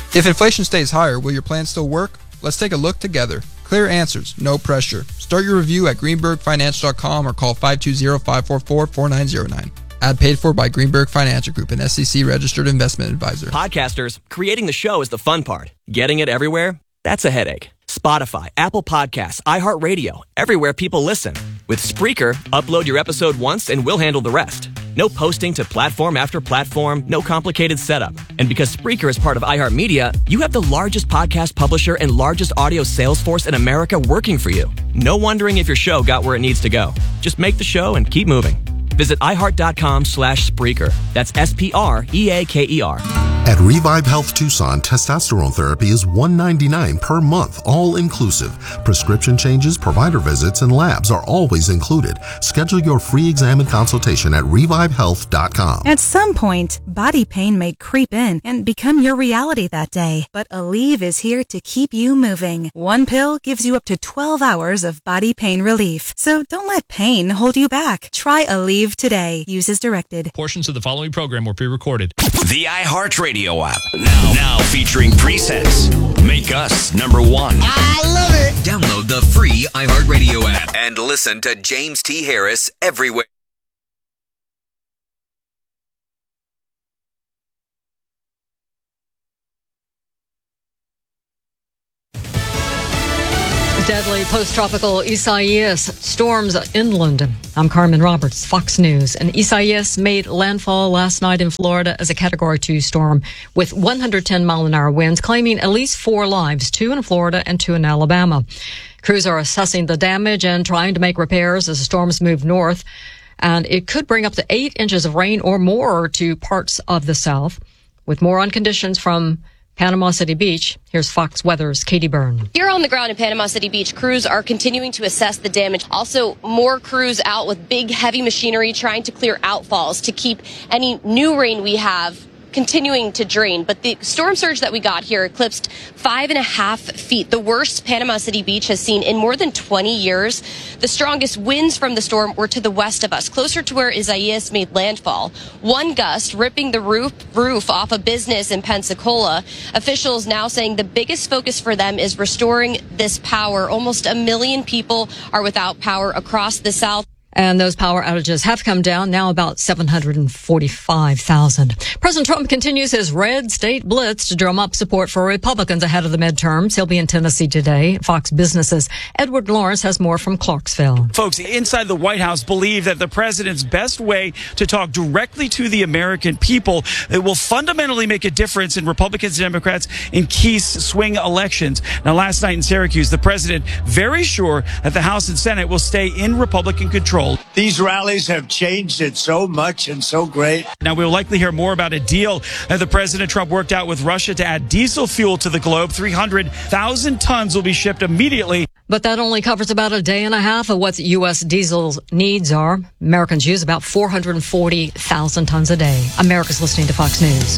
If inflation stays higher, will your plan still work? Let's take a look together. Clear answers, no pressure. Start your review at greenbergfinancial.com or call 520-544-4909. Ad paid for by Greenberg Financial Group, an SEC registered investment advisor. Podcasters, creating the show is the fun part. Getting it everywhere? That's a headache. Spotify, Apple Podcasts, iHeartRadio, everywhere people listen. With Spreaker, upload your episode once and we'll handle the rest. No posting to platform after platform, no complicated setup. And because Spreaker is part of iHeartMedia, you have the largest podcast publisher and largest audio sales force in America working for you. No wondering if your show got where it needs to go. Just make the show and keep moving. Visit iHeart.com/Spreaker. That's SPREAKER. At Revive Health Tucson, testosterone therapy is $199 per month, all inclusive. Prescription changes, provider visits, and labs are always included. Schedule your free exam and consultation at revivehealth.com. At some point, body pain may creep in and become your reality that day. But Aleve is here to keep you moving. One pill gives you up to 12 hours of body pain relief. So don't let pain hold you back. Try Aleve today. Use as directed. Portions of the following program were pre-recorded. The iHeartRadio app. Now featuring presets. Make us number one. I love it. Download the free iHeartRadio app and listen to James T. Harris everywhere. Deadly post-tropical Isaias storms inland. I'm Carmen Roberts, Fox News. And Isaias made landfall last night in Florida as a Category 2 storm with 110-mile-an-hour winds, claiming at least 4 lives, 2 in Florida and 2 in Alabama. Crews are assessing the damage and trying to make repairs as the storms move north. And it could bring up to 8 inches of rain or more to parts of the South. With more on conditions from Panama City Beach, here's Fox Weather's Katie Byrne. Here on the ground in Panama City Beach, crews are continuing to assess the damage. Also, more crews out with big, heavy machinery trying to clear outfalls to keep any new rain we have continuing to drain. But the storm surge that we got here eclipsed 5.5 feet, the worst Panama City Beach has seen in more than 20 years. The strongest winds from the storm were to the west of us, closer to where Isaias made landfall. One gust ripping the roof off a business in Pensacola. Officials now saying the biggest focus for them is restoring this power. Almost 1 million people are without power across the South. And those power outages have come down, now about 745,000. President Trump continues his red state blitz to drum up support for Republicans ahead of the midterms. He'll be in Tennessee today. Fox Business's Edward Lawrence has more from Clarksville. Folks inside the White House believe that the president's best way to talk directly to the American people, it will fundamentally make a difference in Republicans and Democrats in key swing elections. Now, last night in Syracuse, the president very sure that the House and Senate will stay in Republican control. These rallies have changed it so much and so great. Now, we'll likely hear more about a deal that the President Trump worked out with Russia to add diesel fuel to the globe. 300,000 tons will be shipped immediately. But that only covers about a day and a half of what U.S. diesel's needs are. Americans use about 440,000 tons a day. America's listening to Fox News.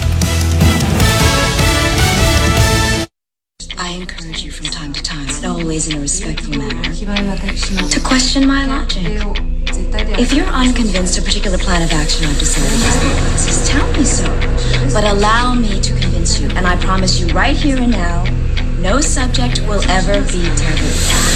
I encourage you from time to time, but always in a respectful manner, to question my logic. If you're unconvinced a particular plan of action I've decided is the wisest, tell me so. But allow me to convince you, and I promise you right here and now, no subject will ever be taboo.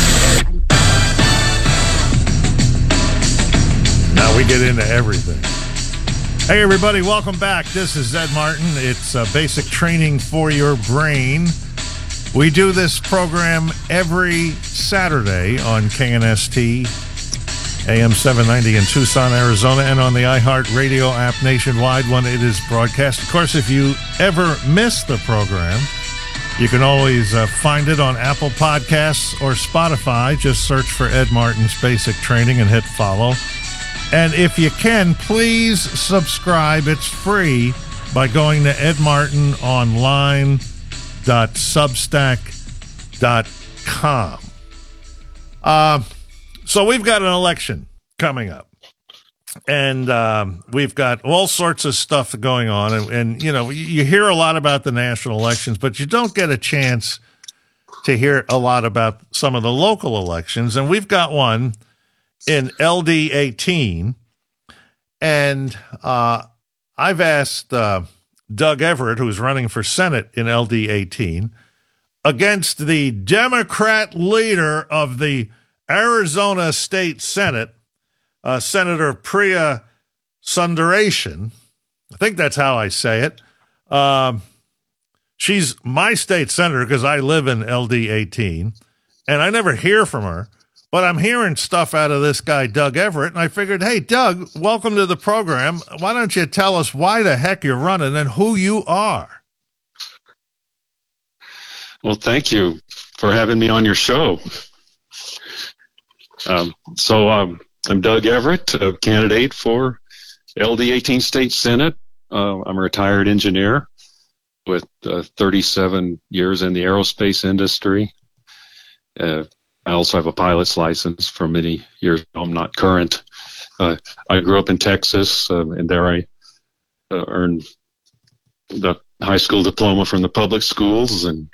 Now we get into everything. Hey, everybody, welcome back. This is Ed Martin. It's basic training for your brain. We do this program every Saturday on KNST, AM 790 in Tucson, Arizona, and on the iHeartRadio app nationwide when it is broadcast. Of course, if you ever miss the program, you can always find it on Apple Podcasts or Spotify. Just search for Ed Martin's Basic Training and hit follow. And if you can, please subscribe. It's free by going to edmartinonline.substack.com. So we've got an election coming up, and we've got all sorts of stuff going on. And, you know, you hear a lot about the national elections, but you don't get a chance to hear a lot about some of the local elections. And we've got one in LD18, and I've asked Doug Everett, who's running for Senate in LD 18, against the Democrat leader of the Arizona State Senate, Senator Priya Sundaresan. I think that's how I say it. She's my state senator because I live in LD 18, and I never hear from her. But I'm hearing stuff out of this guy, Doug Everett, and I figured, hey, Doug, welcome to the program. Why don't you tell us why the heck you're running and who you are? Well, thank you for having me on your show. I'm Doug Everett, a candidate for LD 18 State Senate. I'm a retired engineer with 37 years in the aerospace industry. I also have a pilot's license for many years. I'm not current. I grew up in Texas, and there I earned the high school diploma from the public schools and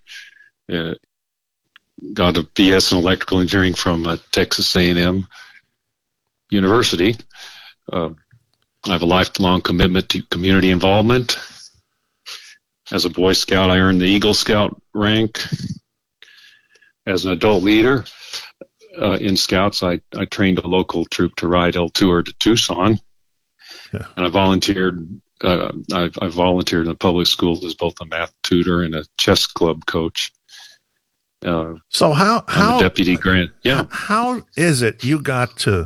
got a BS in electrical engineering from Texas A&M University. I have a lifelong commitment to community involvement. As a Boy Scout, I earned the Eagle Scout rank. As an adult leader in Scouts, I trained a local troop to ride El Tour to Tucson, and I volunteered. I volunteered in the public schools as both a math tutor and a chess club coach. So how I'm a deputy grant? Yeah. How is it you got to?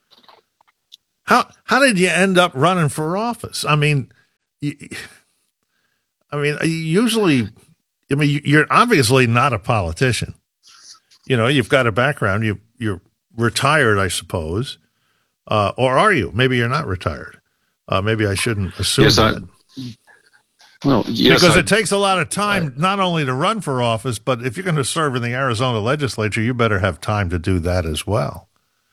How did you end up running for office? I mean, usually, you're obviously not a politician. You know, you've got a background. You're retired, I suppose, or are you? Maybe you're not retired. Maybe I shouldn't assume that. Because it takes a lot of time not only to run for office, but if you're going to serve in the Arizona legislature, you better have time to do that as well.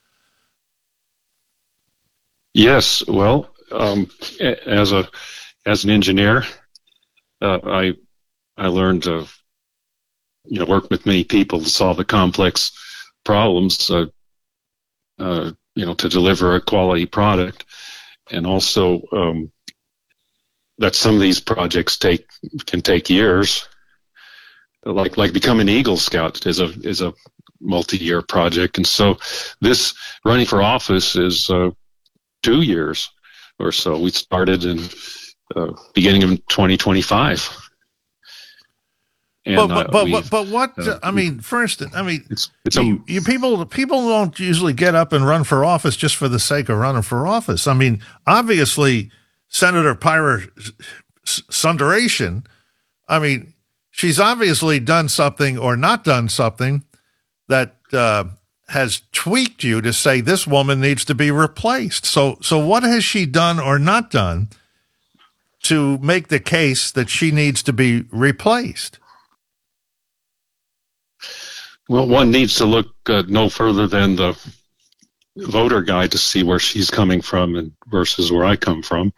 Yes. Well, as an engineer, I learned to work with many people to solve the complex problems, to deliver a quality product, and also that some of these projects can take years. Like becoming an Eagle Scout is a multi-year project, and so this running for office is 2 years or so. We started in beginning of 2025. And, but what I mean, for instance, people don't usually get up and run for office just for the sake of running for office. I mean, obviously, Senator Priya Sundaresan, I mean, she's obviously done something or not done something that has tweaked you to say this woman needs to be replaced. So what has she done or not done to make the case that she needs to be replaced? Well, one needs to look no further than the voter guide to see where she's coming from and versus where I come from.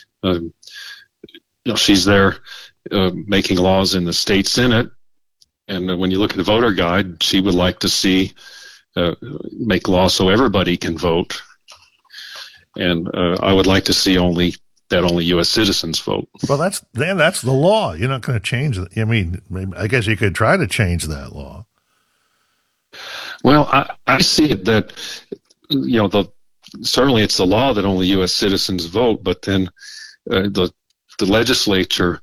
She's there making laws in the state Senate, and when you look at the voter guide, she would like to see make laws so everybody can vote, and I would like to see only U.S. citizens vote. Well, that's the law. You're not going to change it. I mean, I guess you could try to change that law. Well, I see it that, certainly it's the law that only U.S. citizens vote, but then the legislature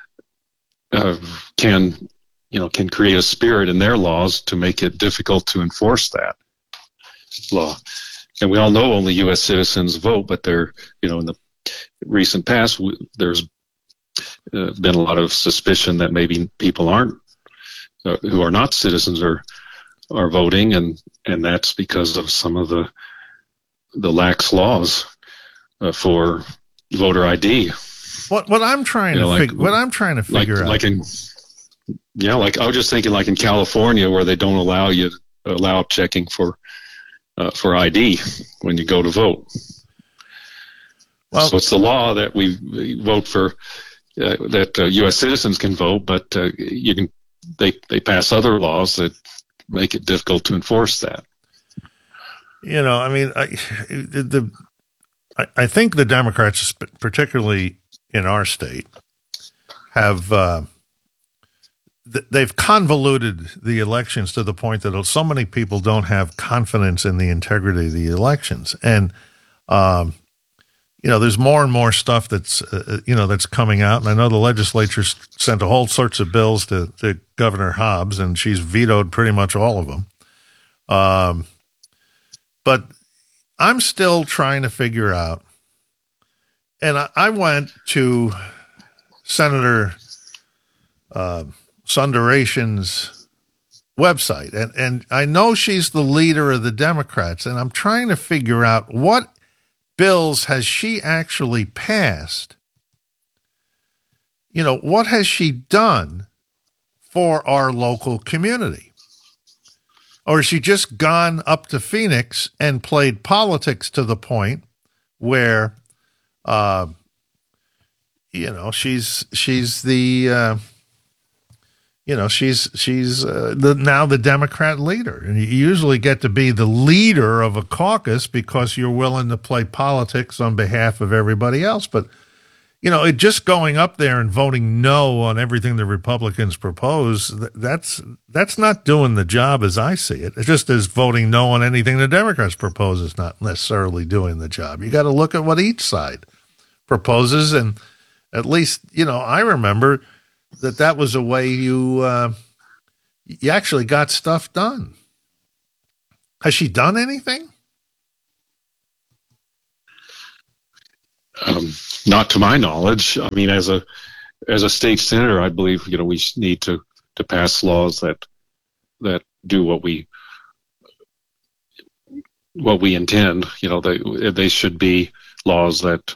can create a spirit in their laws to make it difficult to enforce that law. And we all know only U.S. citizens vote, but in the recent past, there's been a lot of suspicion that maybe people who are not citizens are voting, and that's because of some of the lax laws for voter ID. What I'm trying to figure out. I was just thinking, like in California, where they don't allow checking for ID when you go to vote. Well, so it's the law that we vote for, that U.S. citizens can vote, but they pass other laws that make it difficult to enforce that. I mean, I think the Democrats, particularly in our state, have they've convoluted the elections to the point that so many people don't have confidence in the integrity of the elections. And, there's more and more stuff that's, that's coming out. And I know the legislature sent a whole sorts of bills to Governor Hobbs, and she's vetoed pretty much all of them. But I'm still trying to figure out, and I went to Senator Sundarashan's website, and I know she's the leader of the Democrats, and I'm trying to figure out what bills has she actually passed. What has she done for our local community? Or has she just gone up to Phoenix and played politics to the point where, she's the, she's now the Democrat leader. And you usually get to be the leader of a caucus because you're willing to play politics on behalf of everybody else. But, it just going up there and voting no on everything the Republicans propose, that's not doing the job as I see it. It's just as voting no on anything the Democrats propose is not necessarily doing the job. You got to look at what each side proposes. And at least, I remember that was a way you actually got stuff done. Has she done anything? Not to my knowledge. I mean, as a state senator, I believe we need to pass laws that do what we intend. They should be laws that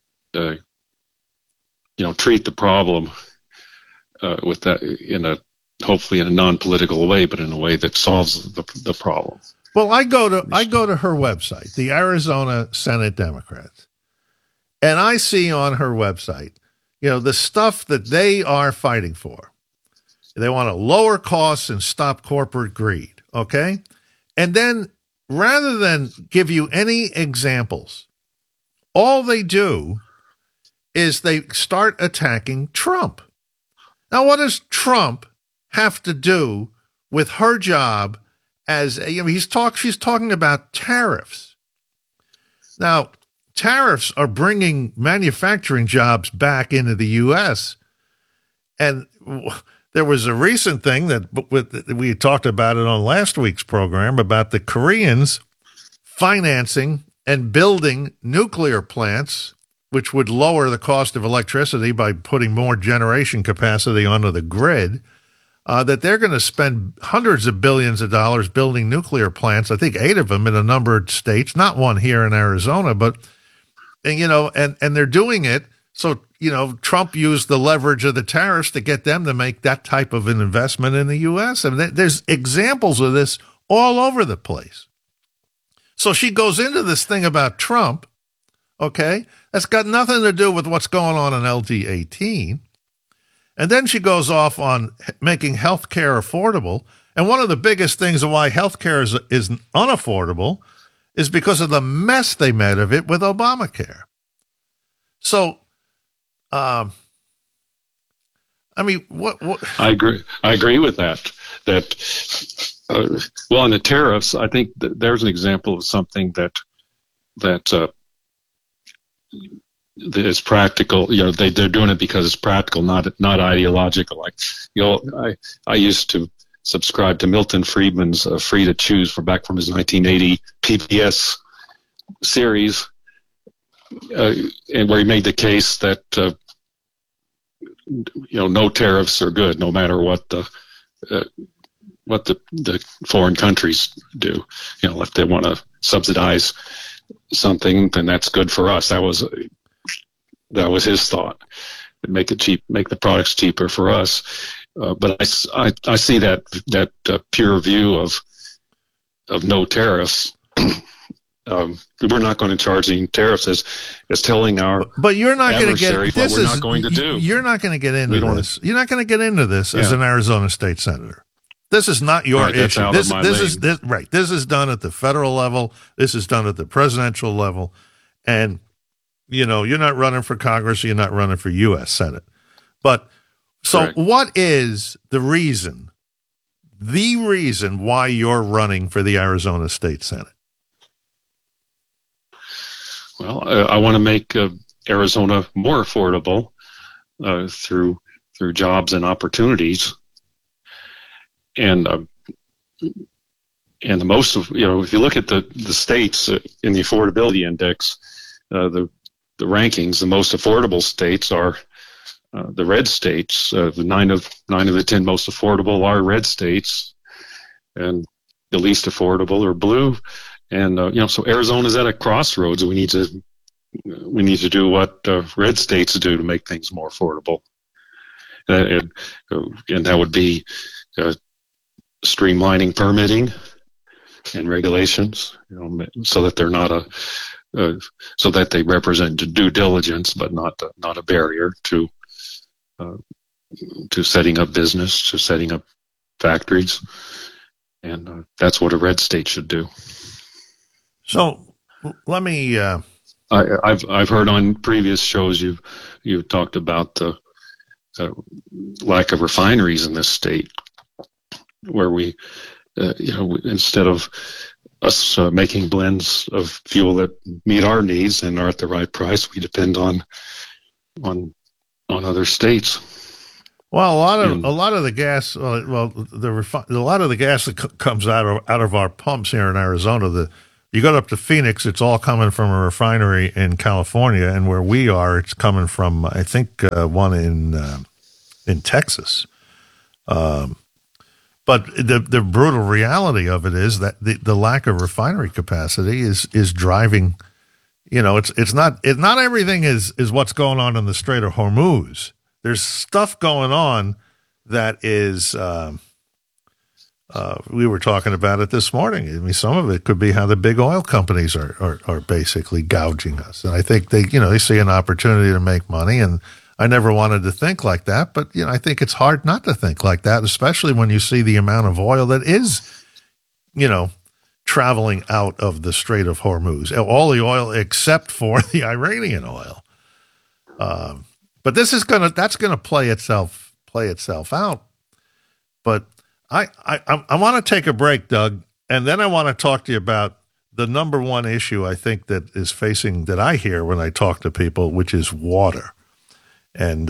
treat the problem with that hopefully in a non-political way, but in a way that solves the problem. Well, I go to her website, the Arizona Senate Democrats, and I see on her website, the stuff that they are fighting for. They want to lower costs and stop corporate greed. Okay. And then rather than give you any examples, all they do is they start attacking Trump. Now, what does Trump have to do with her job as she's talking about tariffs. Now, tariffs are bringing manufacturing jobs back into the U.S. And there was a recent thing that we talked about it on last week's program about the Koreans financing and building nuclear plants, which would lower the cost of electricity by putting more generation capacity onto the grid, that they're going to spend hundreds of billions of dollars building nuclear plants, I think 8 of them in a number of states, not one here in Arizona, but, and they're doing it. So, Trump used the leverage of the tariffs to get them to make that type of an investment in the U.S. And there's examples of this all over the place. So she goes into this thing about Trump, okay? That's got nothing to do with what's going on in LD 18. And then she goes off on making health care affordable. And one of the biggest things of why health care is unaffordable is because of the mess they made of it with Obamacare. So, what? I agree with that. Well, on the tariffs, I think there's an example of something that is practical. They're doing it because it's practical, not ideological. I used to subscribe to Milton Friedman's "Free to Choose" back from his 1980 PBS series, and where he made the case that no tariffs are good, no matter what the foreign countries do. If they want to subsidize something, then that's good for us. That was his thought. Make it cheap, make the products cheaper for us. But I see that pure view of no tariffs. We're not going to charge any tariffs as telling our but you're not going to get this what we're not going to do. You're not going to get into this. You're not going to get into this as an Arizona state senator. This is not your issue. This is done at the federal level. This is done at the presidential level, and you're not running for Congress. You're not running for U.S. Senate. But So Correct. what is the reason why you're running for the Arizona State Senate? Well, I want to make Arizona more affordable through jobs and opportunities, and the most of, if you look at the states in the affordability index, the rankings, the most affordable states are the red states. The nine of the 10 most affordable are red states, and the least affordable are blue. And so Arizona's at a crossroads. We need to do what red states do to make things more affordable, and that would be streamlining permitting and regulations, so that they're not so that they represent due diligence, but not a barrier to setting up business, to setting up factories, and that's what a red state should do. So let me. I've heard on previous shows you've talked about the lack of refineries in this state, where we, instead of us making blends of fuel that meet our needs and are at the right price, we depend on other states. Well, a lot of the gas, a lot of the gas that comes out of our pumps here in Arizona, you go up to Phoenix, it's all coming from a refinery in California, and where we are, it's coming from, I think, one in Texas. But the brutal reality of it is that the lack of refinery capacity is driving. It's not everything is what's going on in the Strait of Hormuz. There's stuff going on that is. We were talking about it this morning. I mean, some of it could be how the big oil companies are basically gouging us, and I think they see an opportunity to make money. And I never wanted to think like that, but I think it's hard not to think like that, especially when you see the amount of oil that is, traveling out of the Strait of Hormuz. All the oil except for the Iranian oil. But that's gonna play itself out. But I want to take a break, Doug, and then I want to talk to you about the number one issue I think that I hear when I talk to people, which is water, and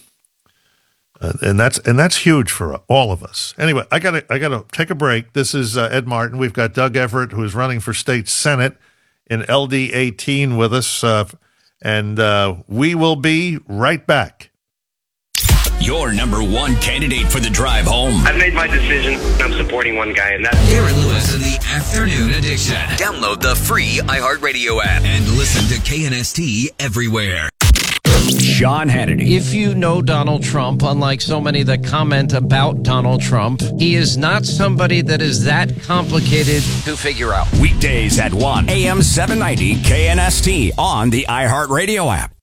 that's huge for all of us. Anyway, I gotta take a break. This is Ed Martin. We've got Doug Everett, who is running for state senate in LD 18 with us, and we will be right back. Your number one candidate for the drive home. I've made my decision. I'm supporting one guy, and that's Aaron Lewis in the Afternoon Addiction. Download the free iHeartRadio app and listen to KNST everywhere. Sean Hannity. If you know Donald Trump, unlike so many that comment about Donald Trump, he is not somebody that is that complicated to figure out. Weekdays at 1 a.m. 790 KNST on the iHeartRadio app.